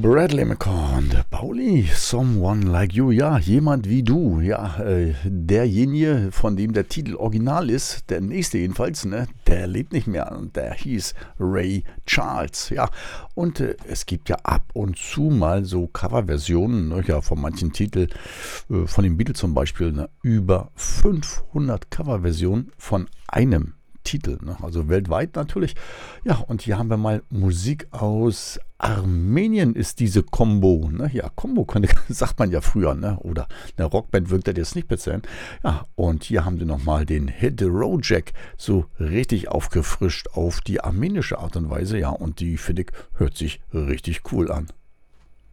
Bradley McCall, Pauli, Someone Like You, ja, jemand wie du, ja, derjenige, von dem der Titel original ist, der nächste jedenfalls, ne, der lebt nicht mehr und der hieß Ray Charles, ja, und es gibt ja ab und zu mal so Coverversionen, ne, ja, von manchen Titeln, von den Beatles zum Beispiel, ne, über 500 Coverversionen von einem Titel, ne? Also weltweit natürlich. Ja, und hier haben wir mal Musik aus Armenien ist diese Combo. Ne? Ja, Combo sagt man ja früher, ne? Oder eine Rockband wirkt das jetzt nicht bezahlen. Ja, und hier haben sie nochmal den Hit the Road Jack so richtig aufgefrischt auf die armenische Art und Weise. Ja, und die, finde ich, hört sich richtig cool an.